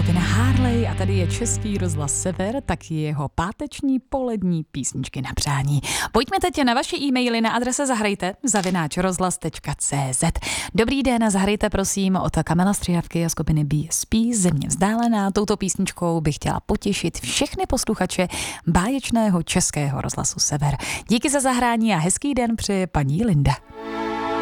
skupina Harley a tady je Český rozhlas Sever, tak jeho páteční polední písničky na přání. Pojďme teď na vaše e-maily na adrese zahrajte@rozhlas.cz. Dobrý den, zahrajte prosím od Kamila Střihavky a skupiny BSP Země vzdálená. Touto písničkou bych chtěla potěšit všechny posluchače báječného Českého rozhlasu Sever. Díky za zahrání a hezký den přeje paní Linda.